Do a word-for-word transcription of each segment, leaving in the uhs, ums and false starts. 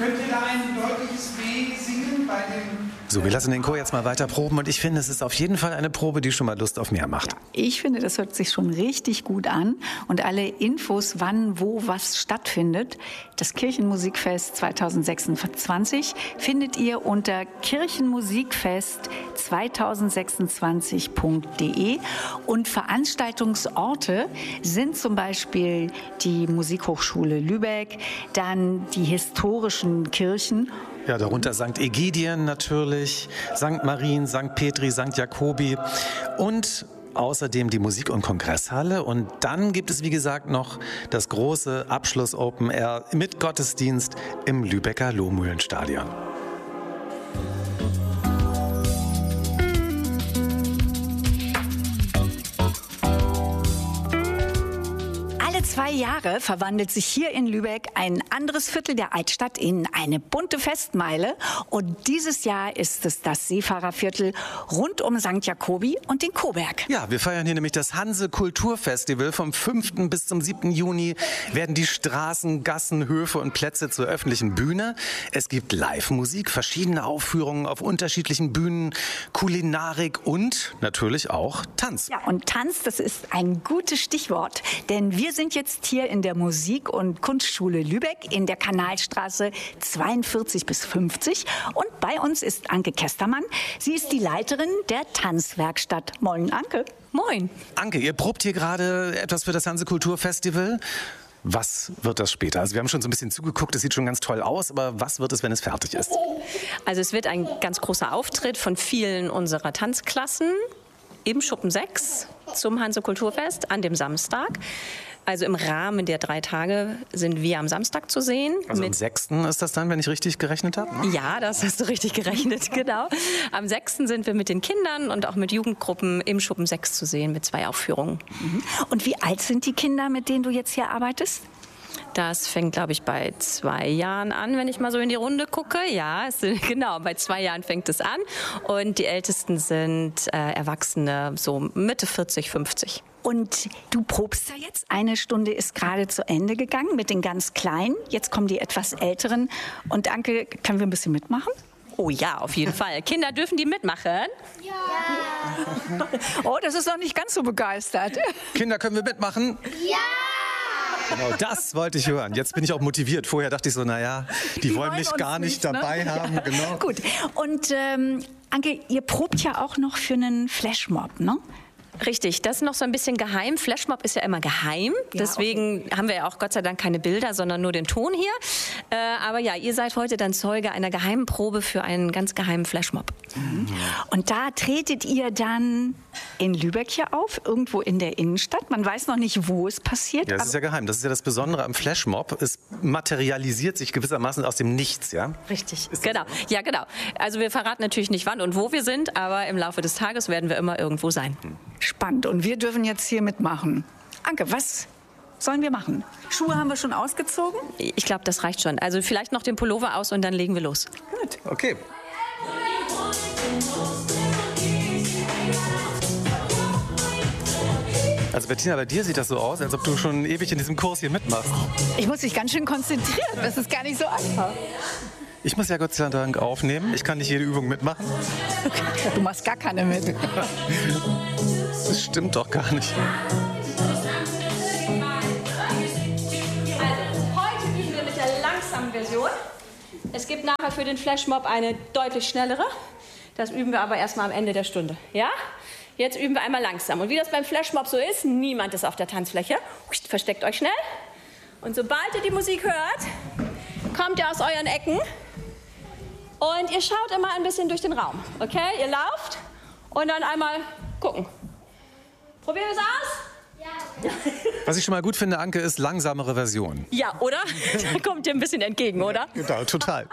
Könnt ihr da ein deutliches W singen bei dem... So, wir lassen den Chor jetzt mal weiter proben und ich finde, es ist auf jeden Fall eine Probe, die schon mal Lust auf mehr macht. Ja, ich finde, das hört sich schon richtig gut an und alle Infos, wann, wo, was stattfindet, das Kirchenmusikfest zweitausendsechsundzwanzig findet ihr unter kirchenmusikfest zweitausendsechsundzwanzig punkt de und Veranstaltungsorte sind zum Beispiel die Musikhochschule Lübeck, dann die historischen Kirchen. Ja, darunter Sankt Egidien natürlich, Sankt Marien, Sankt Petri, Sankt Jakobi und außerdem die Musik- und Kongresshalle. Und dann gibt es, wie gesagt, noch das große Abschluss-Open Air mit Gottesdienst im Lübecker Lohmühlenstadion. Zwei Jahre verwandelt sich hier in Lübeck ein anderes Viertel der Altstadt in eine bunte Festmeile. Und dieses Jahr ist es das Seefahrerviertel rund um Sankt Jakobi und den Coburg. Ja, wir feiern hier nämlich das Hanse Kulturfestival. Vom fünften bis zum siebten Juni werden die Straßen, Gassen, Höfe und Plätze zur öffentlichen Bühne. Es gibt Live-Musik, verschiedene Aufführungen auf unterschiedlichen Bühnen, Kulinarik und natürlich auch Tanz. Ja, und Tanz, das ist ein gutes Stichwort, denn wir sind jetzt hier in der Musik- und Kunstschule Lübeck in der Kanalstraße zweiundvierzig bis fünfzig und bei uns ist Anke Kestermann. Sie ist die Leiterin der Tanzwerkstatt. Moin, Anke. Moin. Anke, ihr probt hier gerade etwas für das Hanse Kulturfestival. Was wird das später? Also wir haben schon so ein bisschen zugeguckt, es sieht schon ganz toll aus, aber was wird es, wenn es fertig ist? Also es wird ein ganz großer Auftritt von vielen unserer Tanzklassen im Schuppen sechs zum Hanse Kulturfest an dem Samstag. Also im Rahmen der drei Tage sind wir am Samstag zu sehen. Also am sechsten ist das dann, wenn ich richtig gerechnet habe? Ne? Ja, das hast du richtig gerechnet, genau. Am sechsten sind wir mit den Kindern und auch mit Jugendgruppen im Schuppen sechs zu sehen mit zwei Aufführungen. Und wie alt sind die Kinder, mit denen du jetzt hier arbeitest? Das fängt, glaube ich, bei zwei Jahren an, wenn ich mal so in die Runde gucke. Ja, es sind, genau, bei zwei Jahren fängt es an. Und die Ältesten sind äh, Erwachsene, so Mitte vierzig, fünfzig. Und du probst ja jetzt. Eine Stunde ist gerade zu Ende gegangen mit den ganz Kleinen. Jetzt kommen die etwas Älteren. Und Anke, können wir ein bisschen mitmachen? Oh ja, auf jeden Fall. Kinder, dürfen die mitmachen? Ja. Oh, das ist noch nicht ganz so begeistert. Kinder, können wir mitmachen? Ja. Genau, das wollte ich hören. Jetzt bin ich auch motiviert. Vorher dachte ich so, naja, die, die wollen mich gar nicht, nicht dabei ne? haben. Ja. Genau. Gut. Und ähm, Anke, ihr probt ja auch noch für einen Flashmob, ne? Richtig, das ist noch so ein bisschen geheim. Flashmob ist ja immer geheim, ja, deswegen okay. haben wir ja auch Gott sei Dank keine Bilder, sondern nur den Ton hier. Äh, aber ja, ihr seid heute dann Zeuge einer geheimen Probe für einen ganz geheimen Flashmob. Mhm. Und da tretet ihr dann in Lübeck hier auf, irgendwo in der Innenstadt. Man weiß noch nicht, wo es passiert. Ja, das ist ja geheim. Das ist ja das Besondere am Flashmob. Es materialisiert sich gewissermaßen aus dem Nichts, ja? Richtig, genau. So? Ja, genau. Also wir verraten natürlich nicht, wann und wo wir sind, aber im Laufe des Tages werden wir immer irgendwo sein. Spannend. Und wir dürfen jetzt hier mitmachen. Anke, was sollen wir machen? Schuhe haben wir schon ausgezogen? Ich glaube, das reicht schon. Also vielleicht noch den Pullover aus und dann legen wir los. Gut. Okay. Also Bettina, bei dir sieht das so aus, als ob du schon ewig in diesem Kurs hier mitmachst. Ich muss mich ganz schön konzentrieren. Das ist gar nicht so einfach. Ich muss ja Gott sei Dank aufnehmen. Ich kann nicht jede Übung mitmachen. Du machst gar keine mit. Das stimmt doch gar nicht. Also, heute üben wir mit der langsamen Version. Es gibt nachher für den Flashmob eine deutlich schnellere. Das üben wir aber erstmal am Ende der Stunde. Ja? Jetzt üben wir einmal langsam. Und wie das beim Flashmob so ist, niemand ist auf der Tanzfläche. Versteckt euch schnell. Und sobald ihr die Musik hört, kommt ihr aus euren Ecken. Und ihr schaut immer ein bisschen durch den Raum. Okay? Ihr lauft und dann einmal gucken. Probieren wir es aus? Ja. Was ich schon mal gut finde, Anke, ist langsamere Version. Ja, oder? Da kommt ihr ein bisschen entgegen, oder? Genau, total.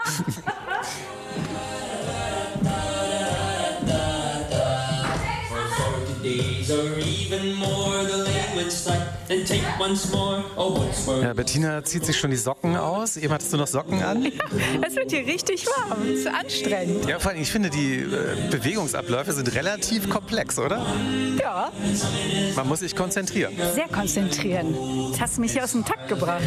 Ja, Bettina zieht sich schon die Socken aus. Eben hattest du noch Socken an? Ja, es wird hier richtig warm. Es ist anstrengend. Ja, vor allem, ich finde, die äh, Bewegungsabläufe sind relativ komplex, oder? Ja. Man muss sich konzentrieren. Sehr konzentrieren. Jetzt hast du mich hier aus dem Takt gebracht.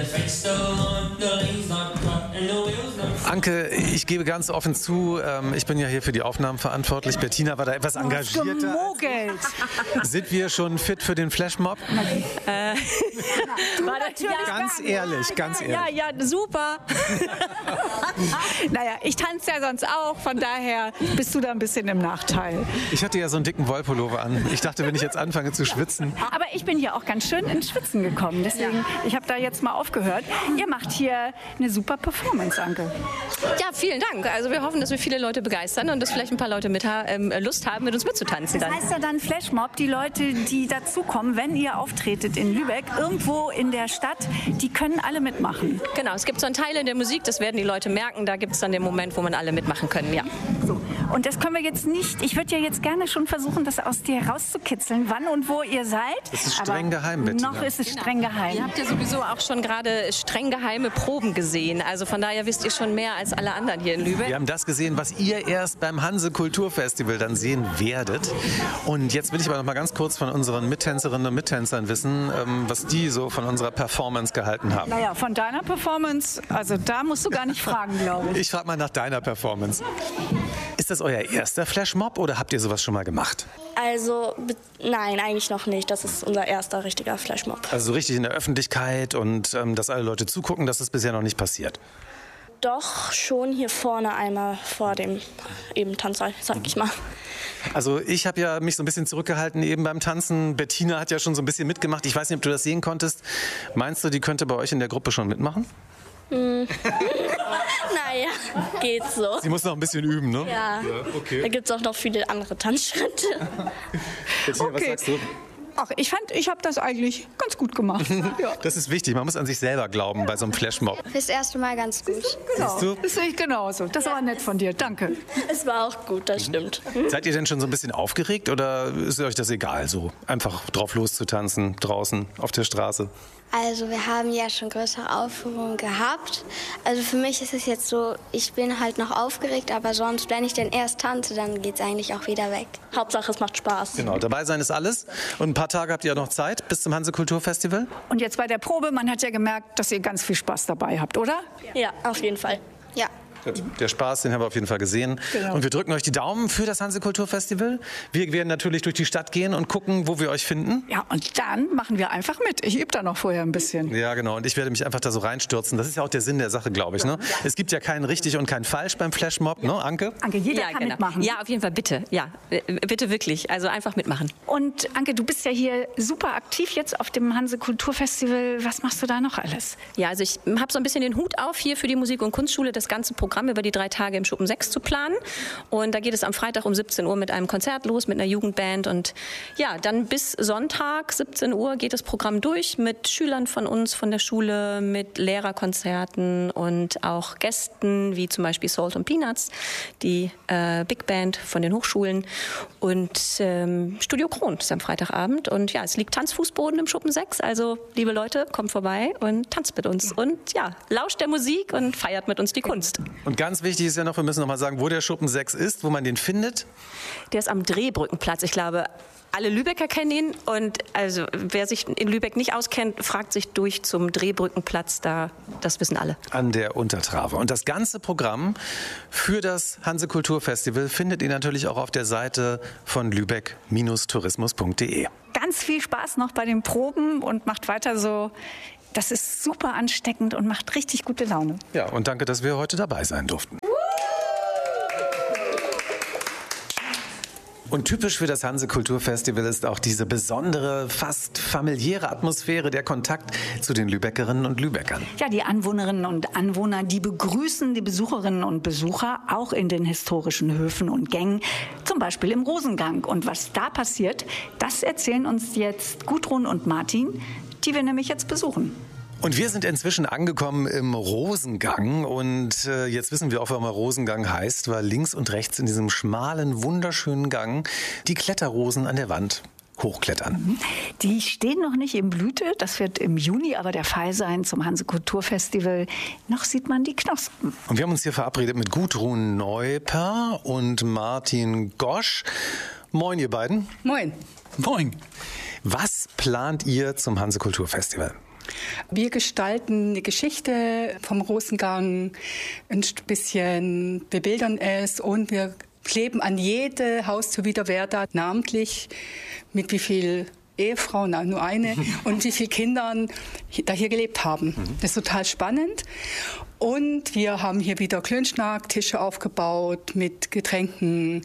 Anke, ich gebe ganz offen zu, ähm, ich bin ja hier für die Aufnahmen verantwortlich. Bettina war da etwas engagierter. Gemogelt. Sind wir schon fit für den Flashmob? Äh, war das, ja, Ganz ehrlich, ganz ehrlich. ja, ja, super. Naja, ich tanze ja sonst auch, von daher bist du da ein bisschen im Nachteil. Ich hatte ja so einen dicken Wollpullover an. Ich dachte, wenn ich jetzt anfange zu schwitzen. Aber ich bin hier auch ganz schön ins Schwitzen gekommen, deswegen, ich habe da jetzt mal aufgehört. Ihr macht hier eine super Performance, Anke. Ja, vielen Dank. Also wir hoffen, dass wir viele Leute begeistern und dass vielleicht ein paar Leute mit, ähm, Lust haben, mit uns mitzutanzen. Das Dann. heißt ja dann Flashmob, die Leute, die dazukommen, wenn ihr auftretet in Lübeck, irgendwo in der Stadt, die können alle mitmachen. Genau, es gibt so einen Teil in der Musik, das werden die Leute merken, da gibt es dann den Moment, wo man alle mitmachen können, ja. So. Und das können wir jetzt nicht, ich würde ja jetzt gerne schon versuchen, das aus dir rauszukitzeln, wann und wo ihr seid. Das ist streng Aber geheim, Bettina. Noch ist es streng geheim. Ihr habt ja sowieso auch schon gerade streng geheime Proben gesehen, also von daher wisst ihr schon mehr als alle anderen hier in Lübeck. Wir haben das gesehen, was ihr erst beim Hanse Kulturfestival dann sehen werdet. Und jetzt will ich aber noch mal ganz kurz von unseren Mittänzerinnen und Mittänzern wissen, ähm, was die so von unserer Performance gehalten haben. Naja, von deiner Performance, also da musst du gar nicht fragen, glaube ich. Ich frage mal nach deiner Performance. Ist das euer erster Flashmob oder habt ihr sowas schon mal gemacht? Also, be- nein, eigentlich noch nicht. Das ist unser erster richtiger Flashmob. Also so richtig in der Öffentlichkeit und ähm, dass alle Leute zugucken, das ist bisher noch nicht passiert. Doch schon hier vorne einmal vor dem eben Tanzsaal, sag ich mal. Also ich habe ja mich so ein bisschen zurückgehalten eben beim Tanzen. Bettina hat ja schon so ein bisschen mitgemacht. Ich weiß nicht, ob du das sehen konntest. Meinst du, die könnte bei euch in der Gruppe schon mitmachen? Naja, geht so. Sie muss noch ein bisschen üben, ne? Ja, okay. da gibt es auch noch viele andere Tanzschritte. Bettina, was Okay. sagst du? Ach, ich fand, ich habe das eigentlich ganz gut gemacht. Ja. Das ist wichtig. Man muss an sich selber glauben bei so einem Flashmob. Fürs erste Mal ganz gut. Genau. du? Das sehe ich genauso. Das war nett von dir. Danke. Es war auch gut, das stimmt. Seid ihr denn schon so ein bisschen aufgeregt oder ist euch das egal, so einfach drauf loszutanzen draußen auf der Straße? Also wir haben ja schon größere Aufführungen gehabt. Also für mich ist es jetzt so, ich bin halt noch aufgeregt, aber sonst, wenn ich denn erst tanze, dann geht es eigentlich auch wieder weg. Hauptsache, es macht Spaß. Genau, dabei sein ist alles. Und ein paar Tage habt ihr ja noch Zeit bis zum Hanse Kulturfestival. Und jetzt bei der Probe, man hat ja gemerkt, dass ihr ganz viel Spaß dabei habt, oder? Ja, auf jeden Fall. Ja. Der Spaß, den haben wir auf jeden Fall gesehen. Genau. Und wir drücken euch die Daumen für das Hanse Kulturfestival. Wir werden natürlich durch die Stadt gehen und gucken, wo wir euch finden. Ja, und dann machen wir einfach mit. Ich übe da noch vorher ein bisschen. Ja, genau. Und ich werde mich einfach da so reinstürzen. Das ist ja auch der Sinn der Sache, glaube ich. Ne? Es gibt ja keinen richtig und keinen falsch beim Flashmob, ne, Anke? Anke, jeder Ja, kann genau. mitmachen. Ja, auf jeden Fall, bitte. Ja, äh, bitte wirklich. Also einfach mitmachen. Und Anke, du bist ja hier super aktiv jetzt auf dem Hanse Kulturfestival. Was machst du da noch alles? Ja, also ich habe so ein bisschen den Hut auf, hier für die Musik- und Kunstschule das ganze Programm über die drei Tage im Schuppen sechs zu planen. Und da geht es am Freitag um siebzehn Uhr mit einem Konzert los, mit einer Jugendband. Und ja, dann bis Sonntag, siebzehn Uhr, geht das Programm durch mit Schülern von uns, von der Schule, mit Lehrerkonzerten und auch Gästen, wie zum Beispiel Salt und Peanuts, die äh, Big Band von den Hochschulen. Und ähm, Studio Kron ist am Freitagabend. Und ja, es liegt Tanzfußboden im Schuppen sechs. Also, liebe Leute, kommt vorbei und tanzt mit uns. Und ja, lauscht der Musik und feiert mit uns die Kunst. Und ganz wichtig ist ja noch, wir müssen noch mal sagen, wo der Schuppen sechs ist, wo man den findet. Der ist am Drehbrückenplatz. Ich glaube, alle Lübecker kennen ihn. Und also, wer sich in Lübeck nicht auskennt, fragt sich durch zum Drehbrückenplatz. Da, das wissen alle. An der Untertrave. Und das ganze Programm für das Hanse Kulturfestival findet ihr natürlich auch auf der Seite von lübeck tourismus punkt de. Ganz viel Spaß noch bei den Proben und macht weiter so. Das ist super ansteckend und macht richtig gute Laune. Ja, und danke, dass wir heute dabei sein durften. Und typisch für das Hanse Kulturfestival ist auch diese besondere, fast familiäre Atmosphäre, der Kontakt zu den Lübeckerinnen und Lübeckern. Ja, die Anwohnerinnen und Anwohner, die begrüßen die Besucherinnen und Besucher auch in den historischen Höfen und Gängen, zum Beispiel im Rosengang. Und was da passiert, das erzählen uns jetzt Gudrun und Martin, die wir nämlich jetzt besuchen. Und wir sind inzwischen angekommen im Rosengang und äh, jetzt wissen wir auch, warum er Rosengang heißt, weil links und rechts in diesem schmalen, wunderschönen Gang die Kletterrosen an der Wand hochklettern. Die stehen noch nicht in Blüte, das wird im Juni aber der Fall sein zum Hanse-Kulturfestival. Noch sieht man die Knospen. Und wir haben uns hier verabredet mit Gudrun Neuper und Martin Gosch. Moin, ihr beiden. Moin. Moin. Was plant ihr zum Hanse-Kulturfestival? Wir gestalten eine Geschichte vom Rosengang, ein bisschen bebildern es und wir kleben an jede Haustür wieder, wer da namentlich mit wie viel Ehefrau, na, nur eine, und wie viele Kindern da hier gelebt haben. Das ist total spannend. Und wir haben hier wieder Klönschnack-Tische aufgebaut mit Getränken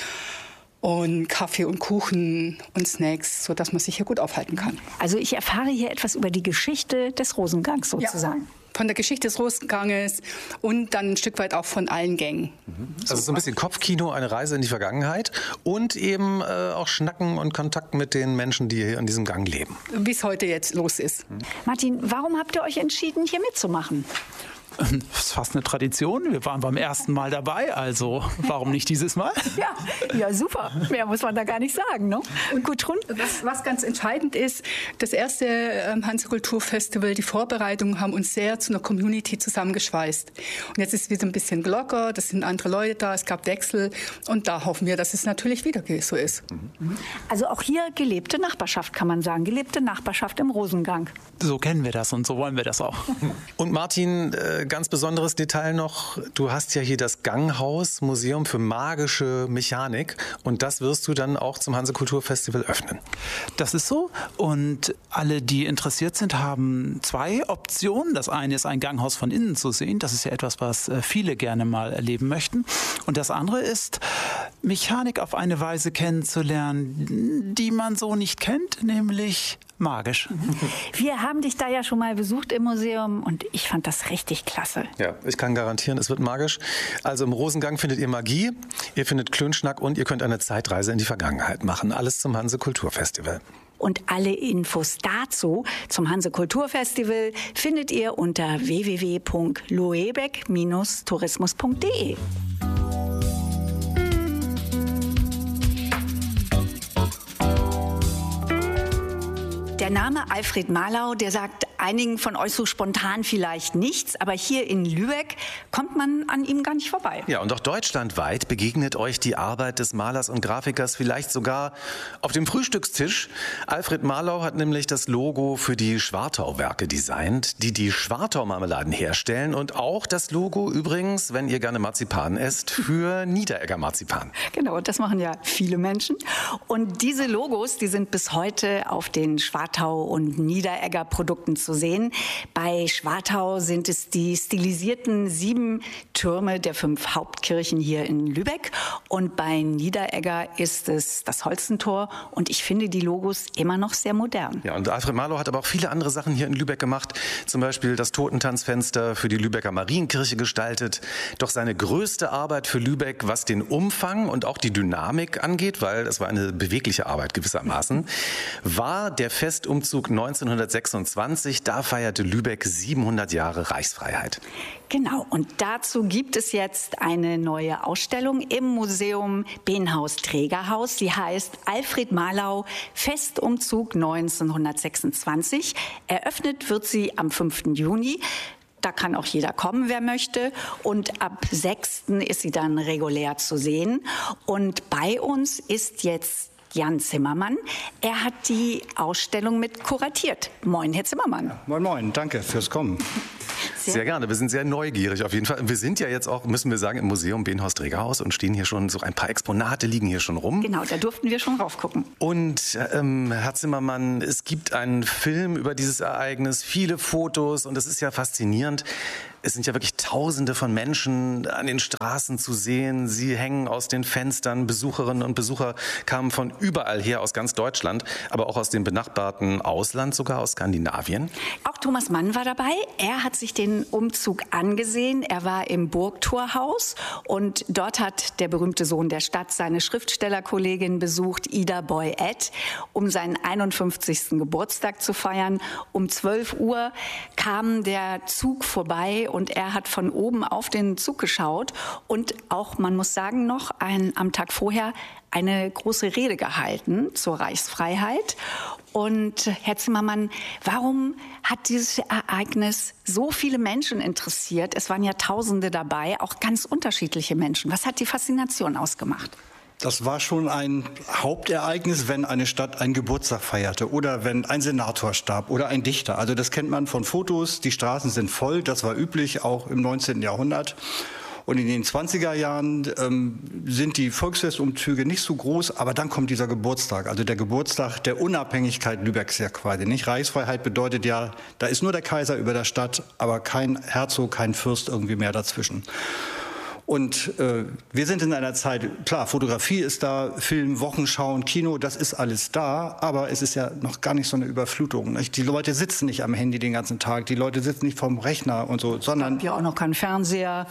und Kaffee und Kuchen und Snacks, sodass man sich hier gut aufhalten kann. Also ich erfahre hier etwas über die Geschichte des Rosengangs sozusagen. Ja. Von der Geschichte des Rosenganges und dann ein Stück weit auch von allen Gängen. Also so ein bisschen Kopfkino, eine Reise in die Vergangenheit und eben äh, auch Schnacken und Kontakt mit den Menschen, die hier in diesem Gang leben. Wie es heute jetzt los ist. Martin, warum habt ihr euch entschieden, hier mitzumachen? Das ist fast eine Tradition. Wir waren beim ersten Mal dabei, also warum nicht dieses Mal? Ja, ja, super. Mehr muss man da gar nicht sagen, ne? Und Gudrun? Was, was ganz entscheidend ist, das erste ähm, Hanse-Kulturfestival, die Vorbereitungen haben uns sehr zu einer Community zusammengeschweißt. Und jetzt ist es wieder ein bisschen locker, das sind andere Leute da, es gab Wechsel und da hoffen wir, dass es natürlich wieder so ist. Also auch hier gelebte Nachbarschaft, kann man sagen. Gelebte Nachbarschaft im Rosengang. So kennen wir das und so wollen wir das auch. Und Martin, äh, ganz besonderes Detail noch, du hast ja hier das Ganghaus, Museum für magische Mechanik und das wirst du dann auch zum Hanse-Kulturfestival öffnen. Das ist so und alle, die interessiert sind, haben zwei Optionen. Das eine ist, ein Ganghaus von innen zu sehen. Das ist ja etwas, was viele gerne mal erleben möchten. Und das andere ist, Mechanik auf eine Weise kennenzulernen, die man so nicht kennt, nämlich magisch. Wir haben dich da ja schon mal besucht im Museum und ich fand das richtig klasse. Ja, ich kann garantieren, es wird magisch. Also im Rosengang findet ihr Magie, ihr findet Klönschnack und ihr könnt eine Zeitreise in die Vergangenheit machen. Alles zum Hanse-Kulturfestival. Und alle Infos dazu zum Hanse-Kulturfestival findet ihr unter w w w punkt loebeck Bindestrich tourismus punkt de. Der Name Alfred Marlau, der sagt einigen von euch so spontan vielleicht nichts, aber hier in Lübeck kommt man an ihm gar nicht vorbei. Ja, und auch deutschlandweit begegnet euch die Arbeit des Malers und Grafikers vielleicht sogar auf dem Frühstückstisch. Alfred Marlau hat nämlich das Logo für die Schwartau-Werke designt, die die Schwartau-Marmeladen herstellen und auch das Logo übrigens, wenn ihr gerne Marzipan esst, für Niederegger Marzipan. Genau, das machen ja viele Menschen. Und diese Logos, die sind bis heute auf den Schwartau- und Niederegger Produkten zu sehen. Bei Schwartau sind es die stilisierten sieben Türme der fünf Hauptkirchen hier in Lübeck und bei Niederegger ist es das Holstentor und ich finde die Logos immer noch sehr modern. Ja, und Alfred Marlau hat aber auch viele andere Sachen hier in Lübeck gemacht, zum Beispiel das Totentanzfenster für die Lübecker Marienkirche gestaltet. Doch seine größte Arbeit für Lübeck, was den Umfang und auch die Dynamik angeht, weil es war eine bewegliche Arbeit gewissermaßen, war der Festumzug neunzehnhundertsechsundzwanzig. Da feierte Lübeck siebenhundert Jahre Reichsfreiheit. Genau, und dazu gibt es jetzt eine neue Ausstellung im Museum Benhaus-Trägerhaus. Sie heißt Alfred Marlau, Festumzug neunzehnhundertsechsundzwanzig. Eröffnet wird sie am fünften Juni. Da kann auch jeder kommen, wer möchte. Und ab sechsten ist sie dann regulär zu sehen. Und bei uns ist jetzt Jan Zimmermann. Er hat die Ausstellung mit kuratiert. Moin, Herr Zimmermann. Ja, moin, moin. Danke fürs Kommen. Sehr, sehr gerne. Wir sind sehr neugierig auf jeden Fall. Wir sind ja jetzt auch, müssen wir sagen, im Museum Benhaus-Trägerhaus und stehen hier schon, so ein paar Exponate liegen hier schon rum. Genau, da durften wir schon raufgucken. Und ähm, Herr Zimmermann, es gibt einen Film über dieses Ereignis, viele Fotos und es ist ja faszinierend. Es sind ja wirklich Tausende von Menschen an den Straßen zu sehen. Sie hängen aus den Fenstern. Besucherinnen und Besucher kamen von überall her, aus ganz Deutschland, aber auch aus dem benachbarten Ausland, sogar aus Skandinavien. Auch Thomas Mann war dabei. Er hat sich den Umzug angesehen. Er war im Burgtorhaus und dort hat der berühmte Sohn der Stadt seine Schriftstellerkollegin besucht, Ida Boy-Ed, um seinen einundfünfzigsten Geburtstag zu feiern. Um zwölf Uhr kam der Zug vorbei und er hat von oben auf den Zug geschaut und auch, man muss sagen, noch ein, am Tag vorher eine große Rede gehalten zur Reichsfreiheit. Und Herr Zimmermann, warum hat dieses Ereignis so viele Menschen interessiert? Es waren ja Tausende dabei, auch ganz unterschiedliche Menschen. Was hat die Faszination ausgemacht? Das war schon ein Hauptereignis, wenn eine Stadt einen Geburtstag feierte oder wenn ein Senator starb oder ein Dichter. Also das kennt man von Fotos, die Straßen sind voll, das war üblich auch im neunzehnten Jahrhundert. Und in den zwanziger Jahren ähm, sind die Volksfestumzüge nicht so groß, aber dann kommt dieser Geburtstag, also der Geburtstag der Unabhängigkeit Lübecks ja quasi, nicht? Reichsfreiheit bedeutet ja, da ist nur der Kaiser über der Stadt, aber kein Herzog, kein Fürst irgendwie mehr dazwischen. Und äh, wir sind in einer Zeit, klar, Fotografie ist da, Film, Wochenschauen, Kino, das ist alles da, aber es ist ja noch gar nicht so eine Überflutung. Nicht? Die Leute sitzen nicht am Handy den ganzen Tag, die Leute sitzen nicht vorm Rechner und so, sondern... Ja, auch noch kein Fernseher.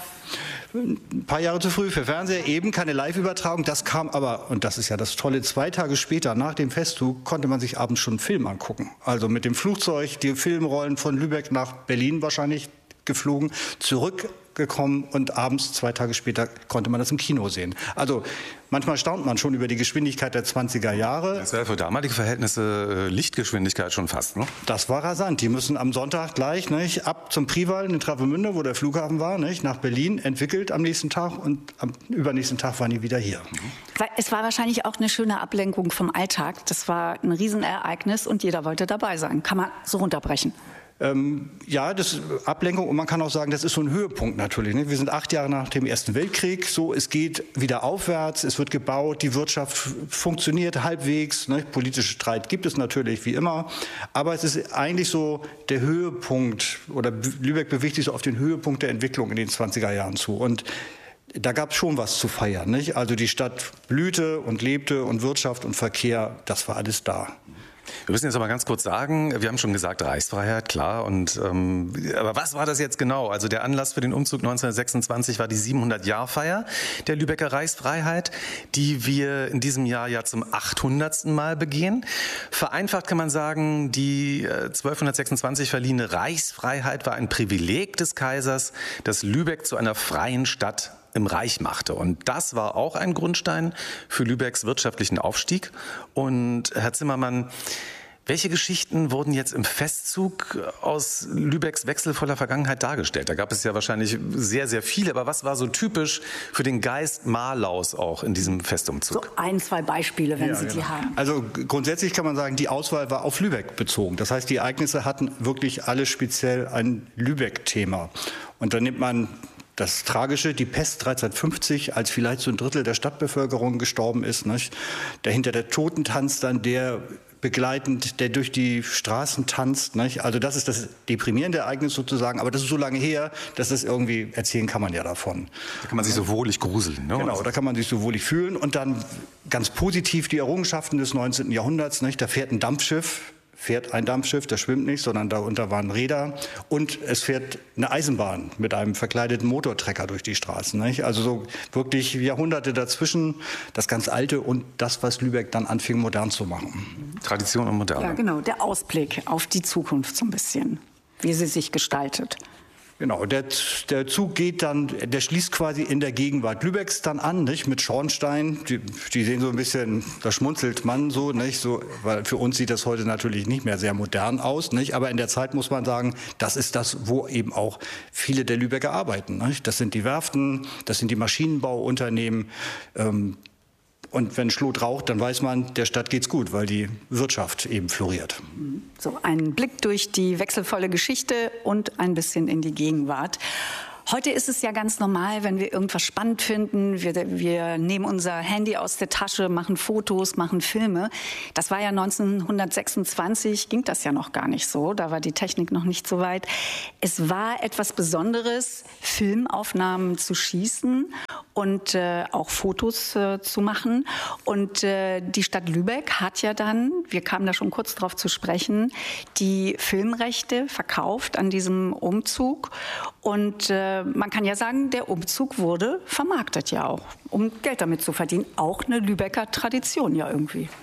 Ein paar Jahre zu früh für Fernseher, eben keine Live-Übertragung, das kam aber, und das ist ja das Tolle, zwei Tage später, nach dem Festzug, konnte man sich abends schon einen Film angucken. Also mit dem Flugzeug, die Filmrollen von Lübeck nach Berlin wahrscheinlich geflogen, zurückgekommen und abends, zwei Tage später, konnte man das im Kino sehen. Also manchmal staunt man schon über die Geschwindigkeit der zwanziger Jahre. Das wäre für damalige Verhältnisse Lichtgeschwindigkeit schon fast, ne? Das war rasant. Die müssen am Sonntag gleich nicht, ab zum Priwall in Travemünde, wo der Flughafen war, nicht, nach Berlin, entwickelt am nächsten Tag und am übernächsten Tag waren die wieder hier. Es war wahrscheinlich auch eine schöne Ablenkung vom Alltag. Das war ein Riesenereignis und jeder wollte dabei sein. Kann man so runterbrechen. Ähm, ja, das ist Ablenkung und man kann auch sagen, das ist so ein Höhepunkt natürlich. Ne? Wir sind acht Jahre nach dem Ersten Weltkrieg, so es geht wieder aufwärts, es wird gebaut, die Wirtschaft funktioniert halbwegs. Ne? Politische Streit gibt es natürlich wie immer, aber es ist eigentlich so der Höhepunkt oder Lübeck bewegt sich so auf den Höhepunkt der Entwicklung in den zwanziger Jahren zu und da gab es schon was zu feiern. Nicht? Also die Stadt blühte und lebte und Wirtschaft und Verkehr, das war alles da. Wir müssen jetzt aber ganz kurz sagen, wir haben schon gesagt, Reichsfreiheit, klar. Und, ähm, aber was war das jetzt genau? Also der Anlass für den Umzug neunzehnhundertsechsundzwanzig war die siebenhundert-Jahr-Feier der Lübecker Reichsfreiheit, die wir in diesem Jahr ja zum achthundertsten Mal begehen. Vereinfacht kann man sagen, die äh, zwölfhundertsechsundzwanzig verliehene Reichsfreiheit war ein Privileg des Kaisers, das Lübeck zu einer freien Stadt im Reich machte. Und das war auch ein Grundstein für Lübecks wirtschaftlichen Aufstieg. Und Herr Zimmermann, welche Geschichten wurden jetzt im Festzug aus Lübecks wechselvoller Vergangenheit dargestellt? Da gab es ja wahrscheinlich sehr, sehr viele. Aber was war so typisch für den Geist Malaus auch in diesem Festumzug? So ein, zwei Beispiele, wenn ja, Sie genau. die haben. Also grundsätzlich kann man sagen, die Auswahl war auf Lübeck bezogen. Das heißt, die Ereignisse hatten wirklich alle speziell ein Lübeck-Thema. Und dann nimmt man das Tragische, die Pest dreizehnhundertfünfzig, als vielleicht so ein Drittel der Stadtbevölkerung gestorben ist. Nicht? Dahinter der Totentanz dann, der begleitend, der durch die Straßen tanzt. Nicht? Also das ist das deprimierende Ereignis sozusagen. Aber das ist so lange her, dass das irgendwie erzählen kann man ja davon. Da kann man sich so wohlig gruseln. Ne? Genau, da kann man sich so wohlig fühlen. Und dann ganz positiv die Errungenschaften des neunzehnten Jahrhunderts. Nicht? Da fährt ein Dampfschiff. fährt ein Dampfschiff, das schwimmt nicht, sondern darunter waren Räder und es fährt eine Eisenbahn mit einem verkleideten Motortrecker durch die Straßen. Nicht? Also so wirklich Jahrhunderte dazwischen, das ganz Alte und das, was Lübeck dann anfing, modern zu machen. Tradition und Moderne. Ja, genau, der Ausblick auf die Zukunft so ein bisschen, wie sie sich gestaltet. Genau, der, der Zug geht dann, der schließt quasi in der Gegenwart Lübecks dann an, nicht, mit Schornstein. Die, die sehen so ein bisschen, da schmunzelt man so, nicht, so, weil für uns sieht das heute natürlich nicht mehr sehr modern aus, nicht, aber in der Zeit muss man sagen, das ist das, wo eben auch viele der Lübecker arbeiten. Nicht? Das sind die Werften, das sind die Maschinenbauunternehmen. Ähm, Und wenn Schlot raucht, dann weiß man, der Stadt geht's gut, weil die Wirtschaft eben floriert. So ein Blick durch die wechselvolle Geschichte und ein bisschen in die Gegenwart. Heute ist es ja ganz normal, wenn wir irgendwas spannend finden, wir, wir nehmen unser Handy aus der Tasche, machen Fotos, machen Filme. Das war ja neunzehnhundertsechsundzwanzig, ging das ja noch gar nicht so, da war die Technik noch nicht so weit. Es war etwas Besonderes, Filmaufnahmen zu schießen und äh, auch Fotos äh, zu machen. Und äh, die Stadt Lübeck hat ja dann, wir kamen da schon kurz drauf zu sprechen, die Filmrechte verkauft an diesem Umzug. Und äh, man kann ja sagen, der Umzug wurde vermarktet ja auch, um Geld damit zu verdienen. Auch eine Lübecker Tradition ja irgendwie.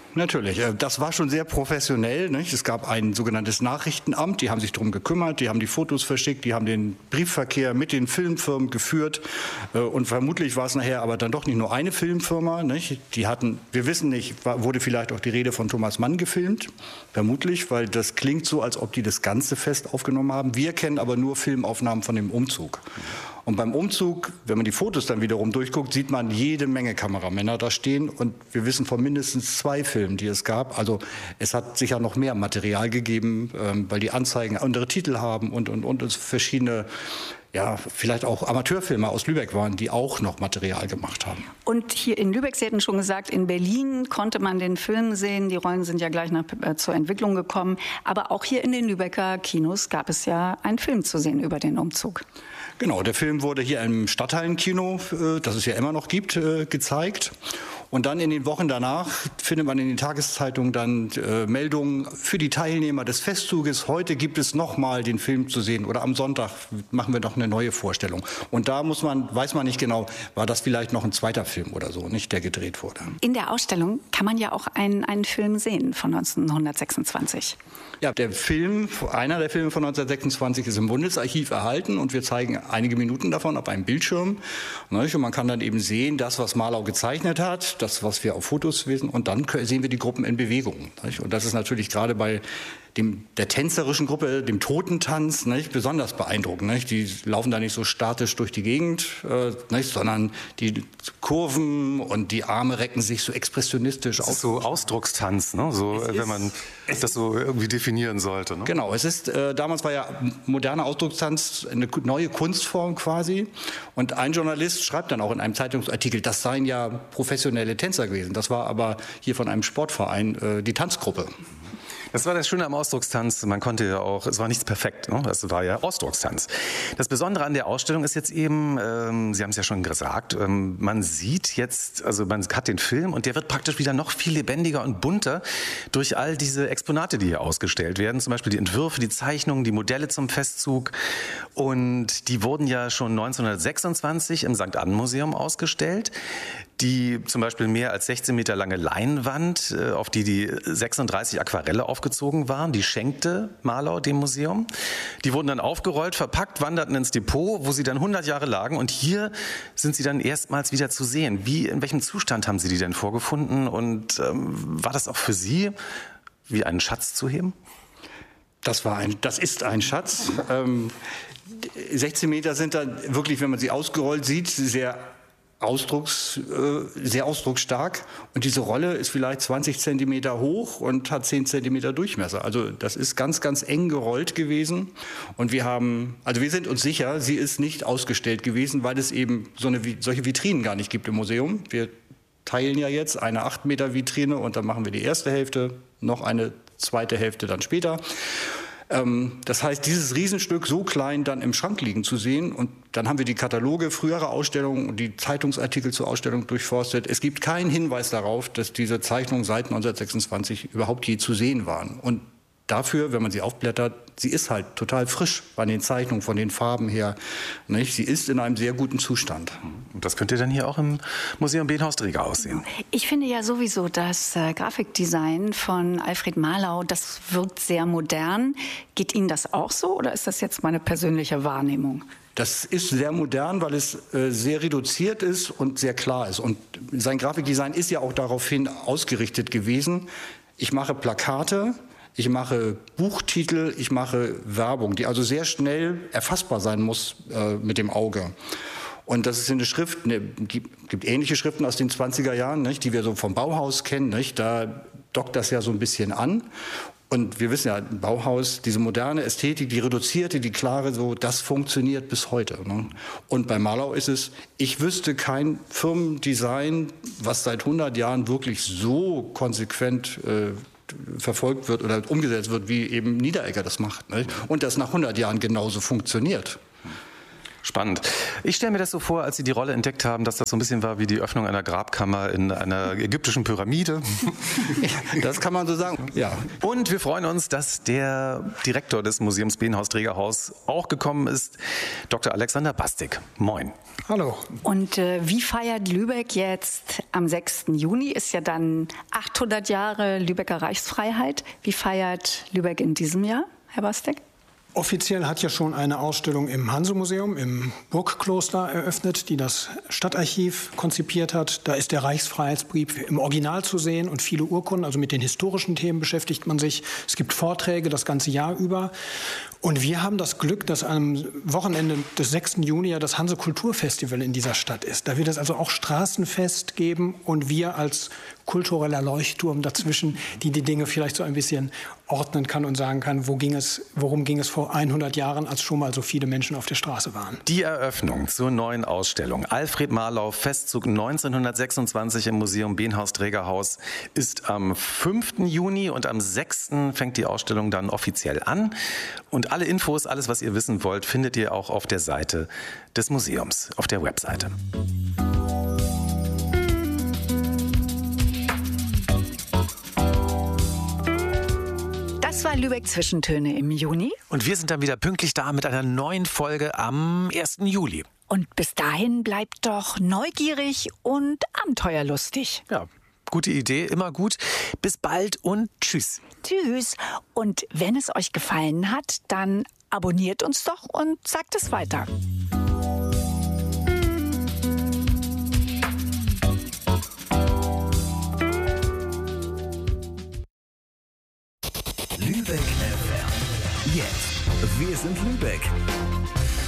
Natürlich. Das war schon sehr professionell. Nicht? Es gab ein sogenanntes Nachrichtenamt, die haben sich darum gekümmert, die haben die Fotos verschickt, die haben den Briefverkehr mit den Filmfirmen geführt. Und vermutlich war es nachher aber dann doch nicht nur eine Filmfirma. Nicht? Die hatten, wir wissen nicht, wurde vielleicht auch die Rede von Thomas Mann gefilmt? Vermutlich, weil das klingt so, als ob die das ganze Fest aufgenommen haben. Wir kennen aber nur Filmaufnahmen von dem Umzug. Und beim Umzug, wenn man die Fotos dann wiederum durchguckt, sieht man jede Menge Kameramänner da stehen. Und wir wissen von mindestens zwei Filmen, die es gab. Also es hat sicher noch mehr Material gegeben, ähm, weil die Anzeigen andere Titel haben und, und, und es verschiedene, ja, vielleicht auch Amateurfilmer aus Lübeck waren, die auch noch Material gemacht haben. Und hier in Lübeck, Sie hatten schon gesagt, in Berlin konnte man den Film sehen. Die Rollen sind ja gleich nach, äh, zur Entwicklung gekommen. Aber auch hier in den Lübecker Kinos gab es ja einen Film zu sehen über den Umzug. Genau, der Film wurde hier im Stadthallenkino, das es ja immer noch gibt, gezeigt. Und dann in den Wochen danach findet man in den Tageszeitungen dann äh, Meldungen für die Teilnehmer des Festzuges. Heute gibt es nochmal den Film zu sehen oder am Sonntag machen wir noch eine neue Vorstellung. Und da muss man, weiß man nicht genau, war das vielleicht noch ein zweiter Film oder so, nicht, der gedreht wurde. In der Ausstellung kann man ja auch einen, einen Film sehen von neunzehnhundertsechsundzwanzig. Ja, der Film, einer der Filme von neunzehnhundertsechsundzwanzig ist im Bundesarchiv erhalten und wir zeigen einige Minuten davon auf einem Bildschirm. Und man kann dann eben sehen, das, was Marlau gezeichnet hat, das, was wir auf Fotos sehen, und dann sehen wir die Gruppen in Bewegung. Und das ist natürlich gerade bei dem, der tänzerischen Gruppe, dem Totentanz, nicht, besonders beeindruckend. Nicht? Die laufen da nicht so statisch durch die Gegend, äh, nicht, sondern die Kurven und die Arme recken sich so expressionistisch aus. So Ausdruckstanz, ne? So, wenn man das so irgendwie definieren sollte. Ne? Genau, es ist, äh, damals war ja moderner Ausdruckstanz eine neue Kunstform quasi. Und ein Journalist schreibt dann auch in einem Zeitungsartikel, das seien ja professionelle Tänzer gewesen. Das war aber hier von einem Sportverein äh, die Tanzgruppe. Das war das Schöne am Ausdruckstanz. Man konnte ja auch, es war nichts perfekt, ne? Es war ja Ausdruckstanz. Das Besondere an der Ausstellung ist jetzt eben, ähm, Sie haben es ja schon gesagt, ähm, man sieht jetzt, also man hat den Film und der wird praktisch wieder noch viel lebendiger und bunter durch all diese Exponate, die hier ausgestellt werden. Zum Beispiel die Entwürfe, die Zeichnungen, die Modelle zum Festzug. Und die wurden ja schon neunzehnhundertsechsundzwanzig im Sankt Ann Museum ausgestellt. Die zum Beispiel mehr als sechzehn Meter lange Leinwand, auf die die sechsunddreißig Aquarelle aufgezogen waren, die schenkte Marlau dem Museum. Die wurden dann aufgerollt, verpackt, wanderten ins Depot, wo sie dann hundert Jahre lagen. Und hier sind sie dann erstmals wieder zu sehen. Wie, in welchem Zustand haben Sie die denn vorgefunden? Und ähm, war das auch für Sie wie einen Schatz zu heben? Das war ein, das ist ein Schatz. Ähm, sechzehn Meter sind dann wirklich, wenn man sie ausgerollt sieht, sehr Ausdrucks, äh, sehr ausdrucksstark. Und diese Rolle ist vielleicht zwanzig Zentimeter hoch und hat zehn Zentimeter Durchmesser. Also das ist ganz, ganz eng gerollt gewesen. Und wir haben, also wir sind uns sicher, sie ist nicht ausgestellt gewesen, weil es eben so eine, solche Vitrinen gar nicht gibt im Museum. Wir teilen ja jetzt eine acht Meter Vitrine und dann machen wir die erste Hälfte, noch eine zweite Hälfte dann später. Das heißt, dieses Riesenstück so klein dann im Schrank liegen zu sehen, und dann haben wir die Kataloge früherer Ausstellungen und die Zeitungsartikel zur Ausstellung durchforstet. Es gibt keinen Hinweis darauf, dass diese Zeichnungen seit neunzehnhundertsechsundzwanzig überhaupt je zu sehen waren. Und dafür, wenn man sie aufblättert, sie ist halt total frisch von den Zeichnungen, von den Farben her. Nicht? Sie ist in einem sehr guten Zustand. Und das könnt ihr dann hier auch im Museum Benhaus-Dreger aussehen. Ich finde ja sowieso das äh, Grafikdesign von Alfred Marlau, das wirkt sehr modern. Geht Ihnen das auch so oder ist das jetzt meine persönliche Wahrnehmung? Das ist sehr modern, weil es äh, sehr reduziert ist und sehr klar ist. Und sein Grafikdesign ist ja auch daraufhin ausgerichtet gewesen. Ich mache Plakate, ich mache Buchtitel, ich mache Werbung, die also sehr schnell erfassbar sein muss äh, mit dem Auge. Und das ist eine Schrift, ne, gibt, gibt ähnliche Schriften aus den zwanziger Jahren, nicht, die wir so vom Bauhaus kennen. Nicht? Da dockt das ja so ein bisschen an. Und wir wissen ja, Bauhaus, diese moderne Ästhetik, die reduzierte, die klare, so, das funktioniert bis heute. Ne? Und bei Marlau ist es, ich wüsste kein Firmendesign, was seit hundert Jahren wirklich so konsequent äh, verfolgt wird oder umgesetzt wird, wie eben Niederegger das macht. Ne? Und das nach hundert Jahren genauso funktioniert. Spannend. Ich stelle mir das so vor, als Sie die Rolle entdeckt haben, dass das so ein bisschen war wie die Öffnung einer Grabkammer in einer ägyptischen Pyramide. Ja, das kann man so sagen, ja. Und wir freuen uns, dass der Direktor des Museums Behenhaus-Trägerhaus auch gekommen ist, Doktor Alexander Bastik. Moin. Hallo. Und äh, wie feiert Lübeck jetzt am sechsten Juni? Ist ja dann achthundert Jahre Lübecker Reichsfreiheit. Wie feiert Lübeck in diesem Jahr, Herr Bastik? Offiziell hat ja schon eine Ausstellung im Hanse-Museum im Burgkloster eröffnet, die das Stadtarchiv konzipiert hat. Da ist der Reichsfreiheitsbrief im Original zu sehen und viele Urkunden, also mit den historischen Themen beschäftigt man sich. Es gibt Vorträge das ganze Jahr über. Und wir haben das Glück, dass am Wochenende des sechsten Juni ja das Hanse-Kulturfestival in dieser Stadt ist. Da wird es also auch Straßenfest geben und wir als kultureller Leuchtturm dazwischen, die die Dinge vielleicht so ein bisschen ordnen kann und sagen kann, wo ging es, worum ging es vor hundert Jahren, als schon mal so viele Menschen auf der Straße waren. Die Eröffnung zur neuen Ausstellung Alfred Marlau Festzug neunzehnhundertsechsundzwanzig im Museum Behenhaus-Trägerhaus ist am fünften Juni und am sechsten fängt die Ausstellung dann offiziell an. Und alle Infos, alles was ihr wissen wollt, findet ihr auch auf der Seite des Museums, auf der Webseite. Das war Lübeck Zwischentöne im Juni. Und wir sind dann wieder pünktlich da mit einer neuen Folge am ersten Juli. Und bis dahin bleibt doch neugierig und abenteuerlustig. Ja, gute Idee, immer gut. Bis bald und tschüss. Tschüss. Und wenn es euch gefallen hat, dann abonniert uns doch und sagt es weiter. Lübeck F M. Jetzt. Wir sind Lübeck.